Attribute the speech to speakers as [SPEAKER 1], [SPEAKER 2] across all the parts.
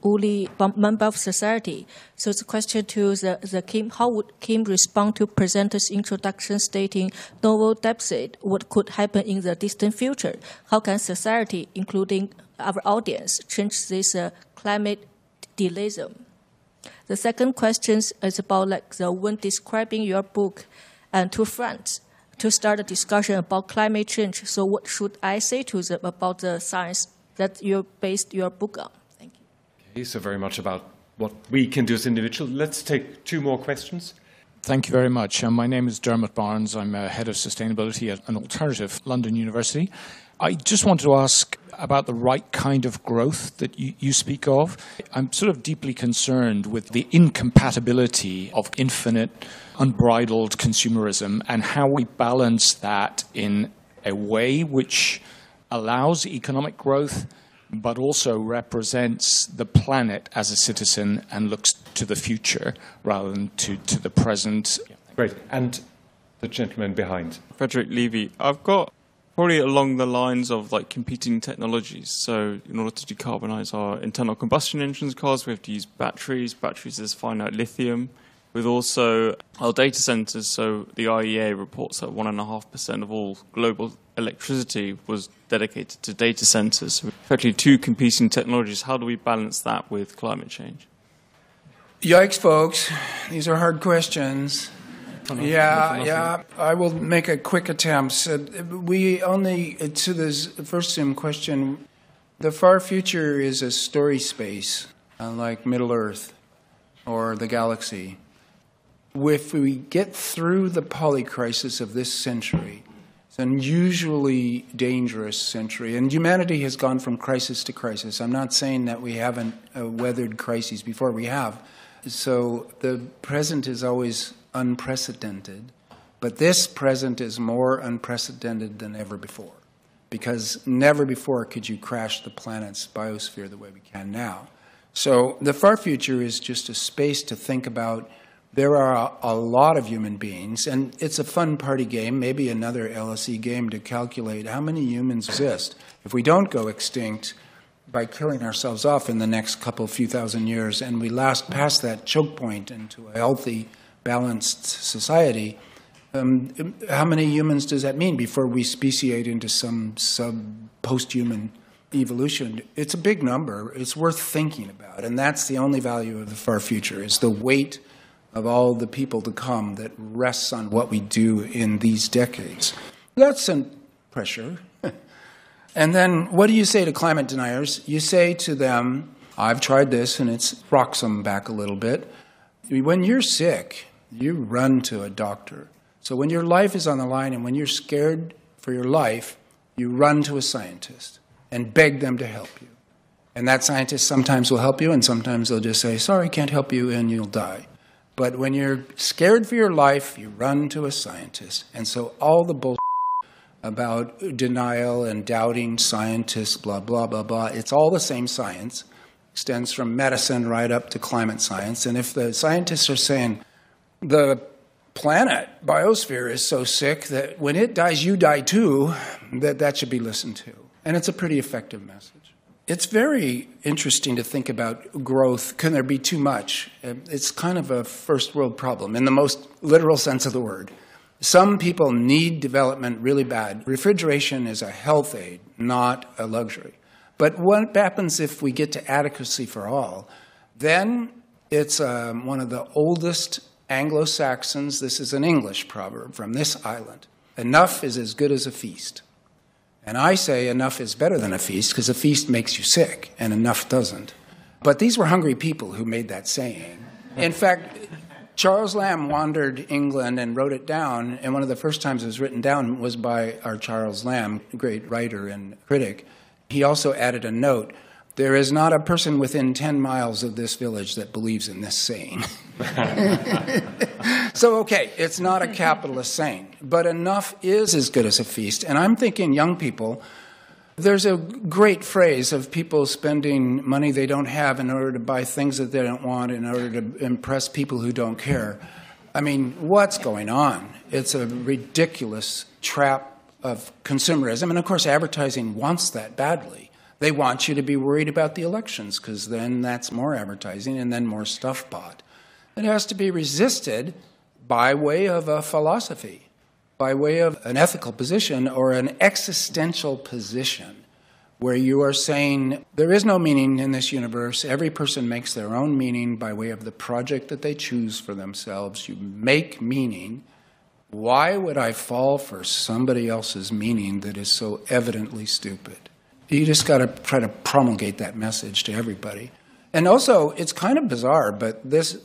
[SPEAKER 1] only member of society. So it's a question to the Kim, how would Kim respond to presenters' introduction stating novel deficit, what could happen in the distant future? How can society, including our audience, change this climate delayism? The second question is about when describing your book and two friends to start a discussion about climate change. So what should I say to them about the science that you based your book on? Thank you.
[SPEAKER 2] Okay, so very much about what we can do as individuals. Let's take two more questions.
[SPEAKER 3] Thank you very much. My name is Dermot Barnes. I'm Head of Sustainability at an alternative London University. I just wanted to ask about the right kind of growth that you speak of. I'm sort of deeply concerned with the incompatibility of infinite, unbridled consumerism and how we balance that in a way which allows economic growth but also represents the planet as a citizen and looks to the future rather than to the present.
[SPEAKER 2] Great. And the gentleman behind.
[SPEAKER 4] Frederick Levy. I've got probably along the lines of competing technologies. So in order to decarbonize our internal combustion engines cars, we have to use batteries. Batteries is finite lithium. With also our data centers, so the IEA reports that 1.5% of all global electricity was dedicated to data centers. So effectively two competing technologies. How do we balance that with climate change?
[SPEAKER 5] Yikes, folks. These are hard questions. Yeah. I will make a quick attempt. To this first question, the far future is a story space, like Middle-earth or the galaxy. If we get through the polycrisis of this century, it's an unusually dangerous century, and humanity has gone from crisis to crisis. I'm not saying that we haven't weathered crises before. We have. So the present is always unprecedented, but this present is more unprecedented than ever before, because never before could you crash the planet's biosphere the way we can now. So the far future is just a space to think about. There are a lot of human beings, and it's a fun party game, maybe another LSE game to calculate how many humans exist. If we don't go extinct by killing ourselves off in the next few thousand years, and we last past that choke point into a healthy, balanced society, how many humans does that mean before we speciate into some post-human evolution? It's a big number. It's worth thinking about, and that's the only value of the far future, is the weight of all the people to come that rests on what we do in these decades. That's some pressure. And then what do you say to climate deniers? You say to them, I've tried this, and it rocks them back a little bit. When you're sick, you run to a doctor. So when your life is on the line and when you're scared for your life, you run to a scientist and beg them to help you. And that scientist sometimes will help you, and sometimes they'll just say, sorry, can't help you, and you'll die. But when you're scared for your life, you run to a scientist. And so all the bullshit about denial and doubting scientists, blah, blah, blah, blah, it's all the same science. Extends from medicine right up to climate science. And if the scientists are saying the planet, biosphere, is so sick that when it dies, you die too, that should be listened to. And it's a pretty effective message. It's very interesting to think about growth. Can there be too much? It's kind of a first world problem in the most literal sense of the word. Some people need development really bad. Refrigeration is a health aid, not a luxury. But what happens if we get to adequacy for all? Then it's one of the oldest Anglo-Saxons. This is an English proverb from this island. Enough is as good as a feast. And I say enough is better than a feast because a feast makes you sick and enough doesn't. But these were hungry people who made that saying. In fact, Charles Lamb wandered England and wrote it down, and one of the first times it was written down was by our Charles Lamb, great writer and critic. He also added a note, there is not a person within 10 miles of this village that believes in this saying. So, okay, it's not a capitalist saying, but enough is as good as a feast. And I'm thinking young people, there's a great phrase of people spending money they don't have in order to buy things that they don't want in order to impress people who don't care. I mean, what's going on? It's a ridiculous trap of consumerism. And, of course, advertising wants that badly. They want you to be worried about the elections because then that's more advertising and then more stuff bought. It has to be resisted by way of a philosophy, by way of an ethical position or an existential position where you are saying there is no meaning in this universe. Every person makes their own meaning by way of the project that they choose for themselves. You make meaning. Why would I fall for somebody else's meaning that is so evidently stupid? You just got to try to promulgate that message to everybody. And also, it's kind of bizarre, but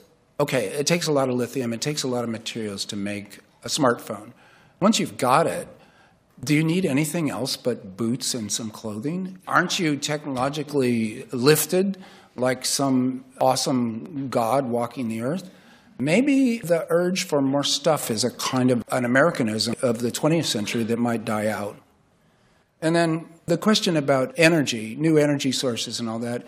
[SPEAKER 5] it takes a lot of lithium, it takes a lot of materials to make a smartphone. Once you've got it, do you need anything else but boots and some clothing? Aren't you technologically lifted like some awesome god walking the earth? Maybe the urge for more stuff is a kind of an Americanism of the 20th century that might die out. And then the question about energy, new energy sources and all that,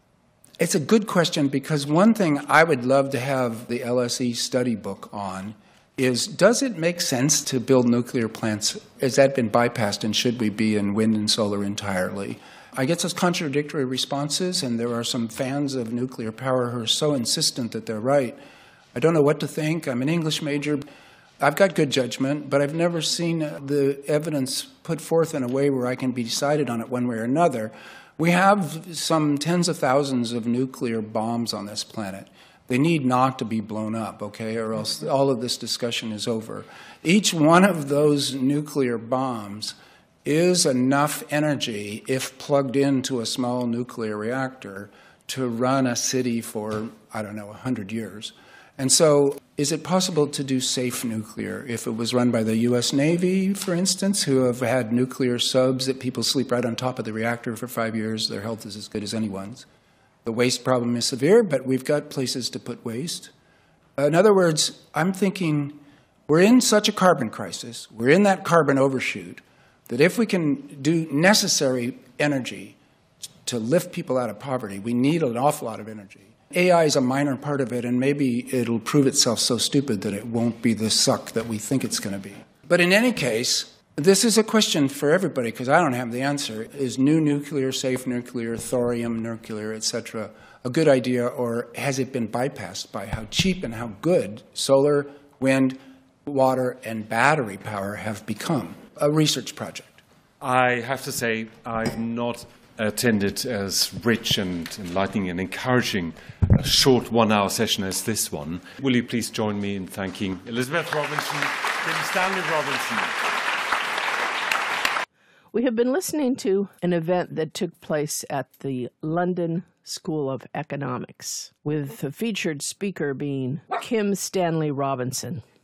[SPEAKER 5] it's a good question because one thing I would love to have the LSE study book on is, does it make sense to build nuclear plants? Has that been bypassed, and should we be in wind and solar entirely? I get those contradictory responses, and there are some fans of nuclear power who are so insistent that they're right. I don't know what to think. I'm an English major. I've got good judgment, but I've never seen the evidence put forth in a way where I can be decided on it one way or another. We have some tens of thousands of nuclear bombs on this planet. They need not to be blown up, okay, or else all of this discussion is over. Each one of those nuclear bombs is enough energy, if plugged into a small nuclear reactor, to run a city for, 100 years. And so is it possible to do safe nuclear? If it was run by the U.S. Navy, for instance, who have had nuclear subs that people sleep right on top of the reactor for 5 years, their health is as good as anyone's. The waste problem is severe, but we've got places to put waste. In other words, I'm thinking we're in such a carbon crisis, we're in that carbon overshoot, that if we can do necessary energy to lift people out of poverty, we need an awful lot of energy. AI is a minor part of it, and maybe it'll prove itself so stupid that it won't be the suck that we think it's going to be. But in any case, this is a question for everybody, because I don't have the answer. Is new nuclear, safe nuclear, thorium nuclear, etc., a good idea, or has it been bypassed by how cheap and how good solar, wind, water, and battery power have become? A research project.
[SPEAKER 2] I have to say I've not attended as rich and enlightening and encouraging a short 1-hour session as this one. Will you please join me in thanking Elizabeth Robinson, Kim Stanley Robinson.
[SPEAKER 6] We have been listening to an event that took place at the London School of Economics, with the featured speaker being Kim Stanley Robinson.